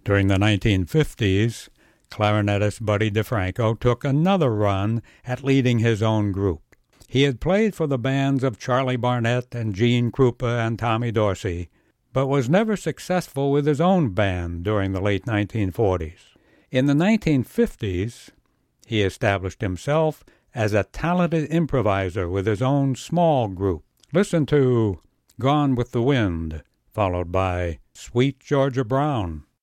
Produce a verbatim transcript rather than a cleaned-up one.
During the nineteen fifties, clarinetist Buddy DeFranco took another run at leading his own group. He had played for the bands of Charlie Barnett and Gene Krupa and Tommy Dorsey, but was never successful with his own band during the late nineteen forties. In the nineteen fifties, he established himself as a talented improviser with his own small group. Listen to Gone with the Wind, followed by Sweet Georgia Brown.